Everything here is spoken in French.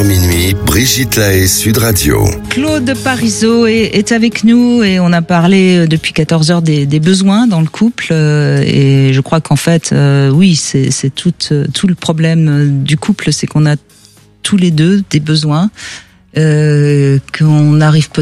Minuit, Brigitte Lahaie, Sud Radio. Claude Parisot est avec nous et on a parlé depuis 14 heures des besoins dans le couple et je crois qu'en fait, oui, c'est tout le problème du couple, c'est qu'on a tous les deux des besoins qu'on n'arrive peut